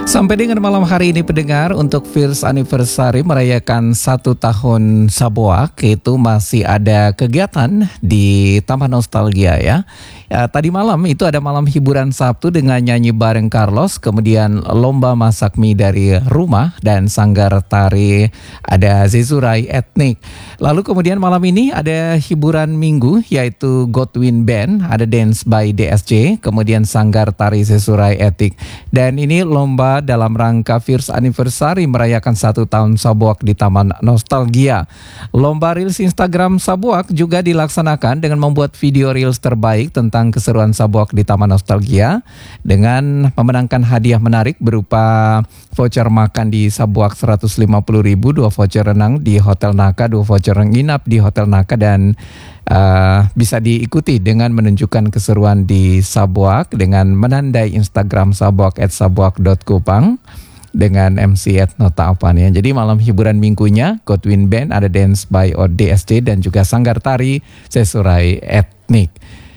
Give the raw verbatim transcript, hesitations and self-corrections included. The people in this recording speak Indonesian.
Sampai dengan malam hari ini pendengar, untuk First Anniversary merayakan satu tahun Sabuak, itu masih ada kegiatan di Taman Nostalgia ya. Ya, tadi malam itu ada malam hiburan Sabtu dengan nyanyi bareng Carlos, kemudian lomba masak mie dari rumah dan sanggar tari ada Zezurai Etnik. Lalu kemudian malam ini ada hiburan minggu yaitu Godwin Band, ada Dance by D S J, kemudian sanggar tari Zezurai Etnik. Dan ini lomba dalam rangka First Anniversary merayakan satu tahun Sabuak di Taman Nostalgia. Lomba Reels Instagram Sabuak juga dilaksanakan dengan membuat video Reels terbaik tentang keseruan Sabuak di Taman Nostalgia dengan memenangkan hadiah menarik berupa voucher makan di Sabuak seratus lima puluh ribu, dua voucher renang di Hotel Naka, dua voucher nginap di Hotel Naka, dan uh, bisa diikuti dengan menunjukkan keseruan di Sabuak dengan menandai Instagram Sabuak at sabuak dot kupang dengan M C at Nota Apan ya. Jadi malam hiburan minggunya Godwin Band, ada Dance by D S J dan juga sanggar tari Zezurai Etnik.